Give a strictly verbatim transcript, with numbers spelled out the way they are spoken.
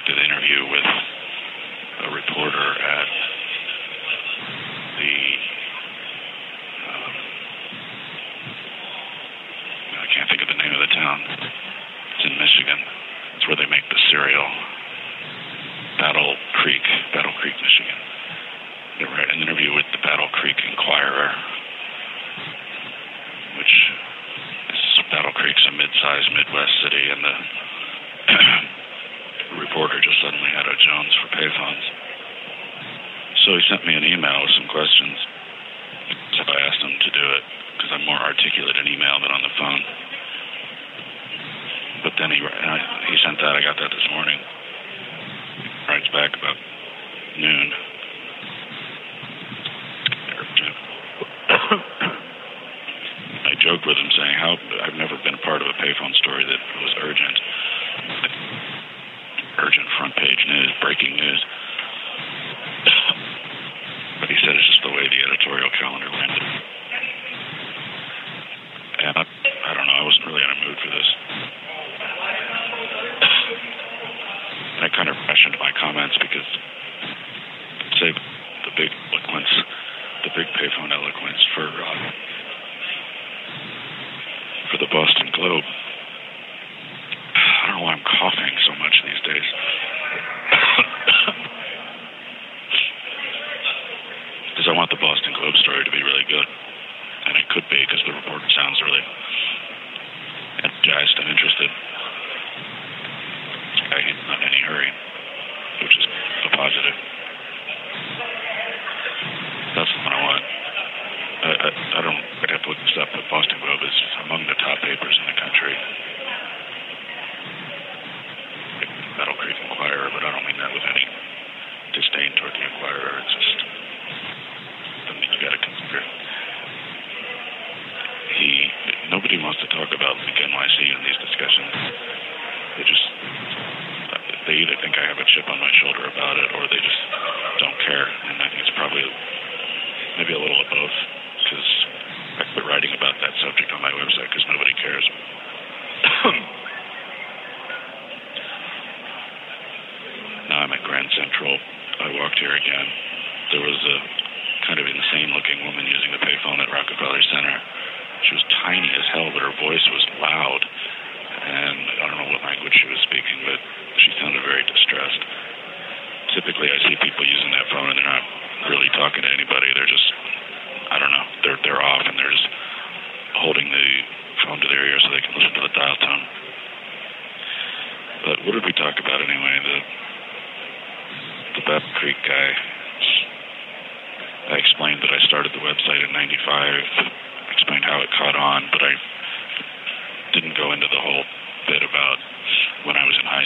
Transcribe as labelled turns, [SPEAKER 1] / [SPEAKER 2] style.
[SPEAKER 1] conducted an interview with a reporter at the, um, I can't think of the name of the town. It's in Michigan. It's where they make the cereal. Battle Creek, Battle Creek, Michigan. They were at an interview with the Battle Creek Inquirer, which is Battle Creek's a mid-sized Midwest city, and the reporter just suddenly had a Jones for payphones. So he sent me an email with some questions. So I asked him to do it because I'm more articulate in email than on the phone. But then he I, he sent that. I got that this morning. He writes back about noon. I joked with him saying, "How I've never been a part of a payphone story that was urgent, urgent front page news, breaking news." But he said it's just the way the editorial calendar went. And I, I don't know, I wasn't really in a mood for this. I kind of rationed my comments because, say, the big eloquence, the big payphone eloquence for uh, for the Boston Globe. I don't know why I'm coughing so much these days. Because I want the Boston Globe story to be really good. And it could be, because the reporter sounds really energized and interested. I ain't not in any hurry, which is a positive. That's the one I want. I, I, I don't, I'd have to look this up, but Boston Globe is among the top papers in the country. Battle Creek Inquirer, but I don't mean that with any disdain toward the Inquirer. It's just something you got to consider. He, nobody wants to talk about the N Y C in these discussions. They just, they either think I have a chip on my shoulder about it, or they just don't care. And I think it's probably maybe a little of both, because I quit writing about that subject on my website because nobody cares. Now I'm at Grand Central. I walked here again. There was a kind of insane-looking woman using the payphone at Rockefeller Center. She was tiny as hell, but her voice was loud. And I don't know what language she was speaking, but she sounded very distressed. Typically, I see people using that phone, and they're not really talking to anybody. They're just, I don't know, they're they're off, and they're just holding the phone to their ear so they can listen to the dial tone. But what did we talk about anyway? The the Battle Creek guy. I explained that I started the website in ninety-five, explained how it caught on, but I didn't go into the whole bit about